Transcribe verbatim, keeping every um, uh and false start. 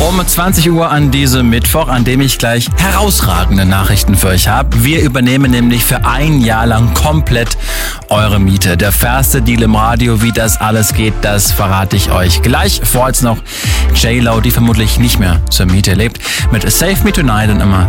Um zwanzig Uhr an diesem Mittwoch, an dem ich gleich herausragende Nachrichten für euch habe. Wir übernehmen nämlich für ein Jahr lang komplett eure Miete. Der fairste Deal im Radio, wie das alles geht, das verrate ich euch gleich. Vorher jetzt noch J-Lo, die vermutlich nicht mehr zur Miete lebt, mit Save Me Tonight und immer